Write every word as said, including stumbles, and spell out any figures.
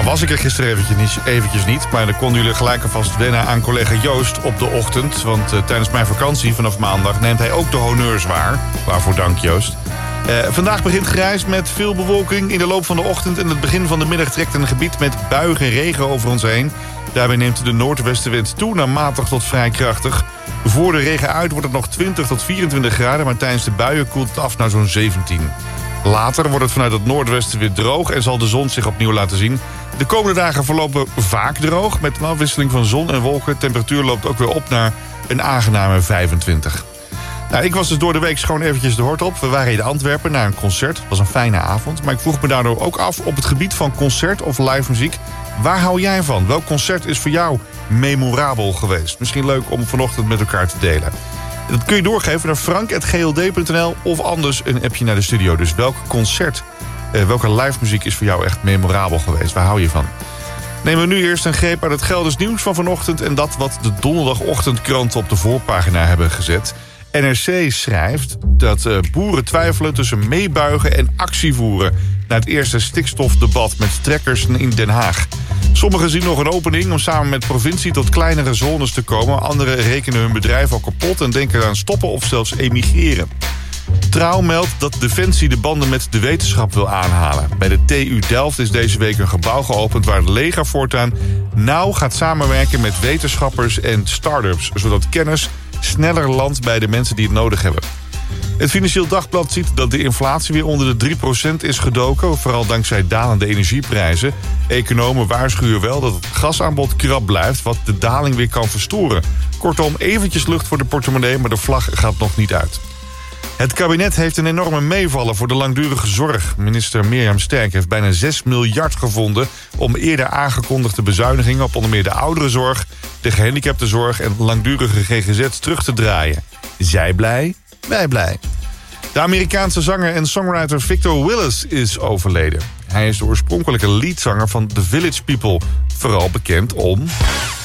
was ik er gisteren eventjes niet, eventjes niet. Maar dan konden jullie gelijk alvast wennen aan collega Joost op de ochtend. Want uh, tijdens mijn vakantie vanaf maandag neemt hij ook de honneurs waar. Waarvoor dank, Joost. Uh, vandaag begint grijs met veel bewolking in de loop van de ochtend. En het begin van de middag trekt een gebied met buien en regen over ons heen. Daarbij neemt de noordwestenwind toe naar matig tot vrij krachtig. Voor de regen uit wordt het nog twintig tot vierentwintig graden... maar tijdens de buien koelt het af naar zo'n zeventien. Later wordt het vanuit het noordwesten weer droog... en zal de zon zich opnieuw laten zien. De komende dagen verlopen vaak droog... met een afwisseling van zon en wolken. Temperatuur loopt ook weer op naar een aangename vijfentwintig. Nou, ik was dus door de week gewoon eventjes de hort op. We waren in Antwerpen naar een concert. Het was een fijne avond. Maar ik vroeg me daardoor ook af op het gebied van concert of live muziek. Waar hou jij van? Welk concert is voor jou memorabel geweest? Misschien leuk om vanochtend met elkaar te delen. Dat kun je doorgeven naar frank at g l d punt n l of anders een appje naar de studio. Dus welk concert, eh, welke live muziek is voor jou echt memorabel geweest? Waar hou je van? Nemen we nu eerst een greep uit het Gelders nieuws van vanochtend... en dat wat de donderdagochtendkranten op de voorpagina hebben gezet. N R C schrijft dat uh, boeren twijfelen tussen meebuigen en actie voeren... na het eerste stikstofdebat met trekkers in Den Haag. Sommigen zien nog een opening om samen met provincie tot kleinere zones te komen. Anderen rekenen hun bedrijf al kapot en denken aan stoppen of zelfs emigreren. Trouw meldt dat Defensie de banden met de wetenschap wil aanhalen. Bij de T U Delft is deze week een gebouw geopend... waar het leger voortaan nauw gaat samenwerken met wetenschappers en start-ups... zodat kennis sneller landt bij de mensen die het nodig hebben. Het Financieel Dagblad ziet dat de inflatie weer onder de drie procent is gedoken... vooral dankzij dalende energieprijzen. Economen waarschuwen wel dat het gasaanbod krap blijft... wat de daling weer kan verstoren. Kortom, eventjes lucht voor de portemonnee... maar de vlag gaat nog niet uit. Het kabinet heeft een enorme meevaller voor de langdurige zorg. Minister Mirjam Sterk heeft bijna zes miljard gevonden... om eerder aangekondigde bezuinigingen op onder meer de ouderenzorg... de gehandicaptenzorg en langdurige G G Z terug te draaien. Zij blij, wij blij. De Amerikaanse zanger en songwriter Victor Willis is overleden. Hij is de oorspronkelijke leadzanger van The Village People. Vooral bekend om